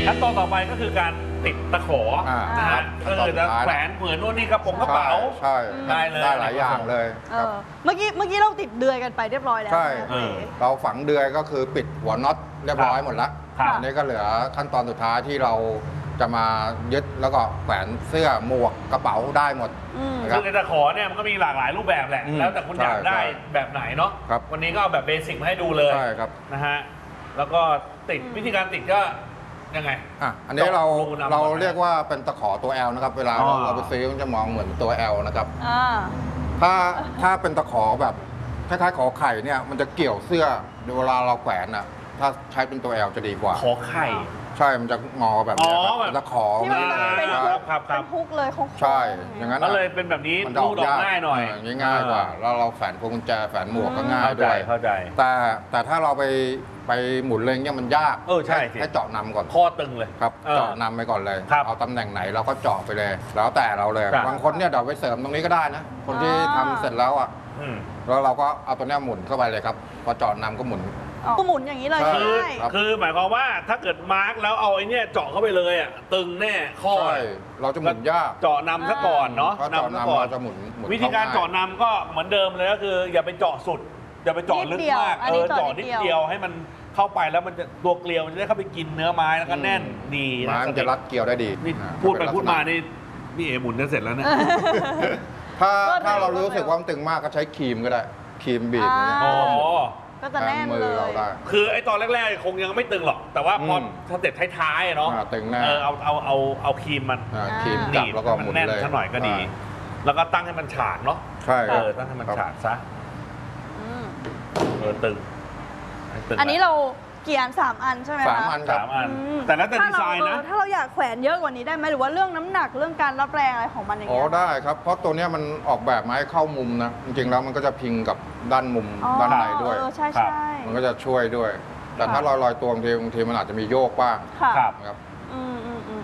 ขั้นตอนต่อไปก็คือการติดตะขอนะฮะก็คือจะแขวนเหมือนนู่นนี่กระเป๋าใช่ได้เลยได้หลายอย่างเลยเมื่อกี้เราติดเดือยกันไปเรียบร้อยแล้วใช่เราฝังเดือยก็คือปิดหัวน็อตเรียบร้อยหมดแล้วอันนี้ก็เหลือขั้นตอนสุดท้ายที่เราจะมายึดแล้วก็แขวนเสื้อหมวกกระเป๋าได้หมดคือในตะขอเนี่ยมันก็มีหลากหลายรูปแบบแหละแล้วแต่คุณอยากได้แบบไหนเนาะวันนี้ก็เอาแบบเบสิกมาให้ดูเลยนะฮะแล้วก็ติดวิธีการติดก็ยังไงอันนี้เราเรียกว่าเป็นตะขอตัว L นะครับเวลาเราไปซื้อมันจะมองเหมือนตัว L นะครับถ้าเป็นตะขอแบบคล้ายๆขอไข่เนี่ยมันจะเกี่ยวเสื้อเวลาเราแขวนถ้าใช้เป็นตัว L จะดีกว่าขอไข่ใช่มันจะงอแบบนี้ครับตะขอที่มันเป็นฮุกเลยใช่อย่างนั้นก็เลยเป็นแบบนี้รูดออกง่ายหน่อยง่ายกว่าแล้วเราแฝนพวงกุญแจแฝนหมวกก็ง่ายด้วยเข้าใจแต่ถ้าเราไปหมุนเลยเนี่ยมันยากใช่ให้เจาะนำก่อนข้อตึงเลยครับเจาะนำไปก่อนเลยเอาตำแหน่งไหนเราก็เจาะไปเลยแล้วแต่เราเลยบางคนเนี่ยเดี๋ยวไปเสริมตรงนี้ก็ได้นะคนที่ทำเสร็จแล้วแล้วเราก็เอาตัวนี้หมุนเข้าไปเลยครับพอเจาะนำก็หมุนหมุนอย่างนี้เลยใช่คือหมายความว่าถ้าเกิดมาร์กแล้วเอาไอ้นี่เจาะเข้าไปเลยตึงแน่ข้อเราจะหมุนยากเจาะนำซะก่อนเนาะนำซะก่อนจะหมุนวิธีการเจาะนำก็เหมือนเดิมเลยก็คืออย่าไปเจาะสุดอย่าไปเจาะลึกมากเจาะนิดเดียวให้มันเข้าไปแล้วมันจะตัวเกลียวมันจะได้เข้าไปกินเนื้อไม้แล้วก็แน่นดีมันจะรัดเกลียวได้ดีนี่พูดไปพูดมานี่เอ๋หมุนจะเสร็จแล้วเนี่ยถ้าเรารู้สึกว่ามันตึงมากก็ใช้ครีมก็ได้ครีมบีบก็จะแน่นเลยคือไอ้ตอนแรกๆคงยังไม่ตึงหรอกแต่ว่าพอสเต็ปท้ายๆเนาะตึงแน่เอาครีมมันครีมจับแล้วก็หมุนแน่นสักหน่อยก็ดี แล้วก็ตั้งให้มันฉากเนาะใช่ตั้งให้มันฉากซะตึงอันนี้เราเกี่ยน3 อันใช่ไหมคะ 3 อันแต่แล้วแต่ดีไซน์นะถ้าเราอยากแขวนเยอะกว่านี้ได้ไหมหรือว่าเรื่องน้ำหนักเรื่องการรับแรงอะไรของมันอย่างเงี้ยได้ครับเพราะตัวนี้มันออกแบบมาให้เข้ามุมนะจริงๆแล้วมันก็จะพิงกับด้านมุมด้านในด้วยใช่มันก็จะช่วยด้วยแต่ถ้าลอยตัวบางทีมันอาจจะมีโยกบ้างครับ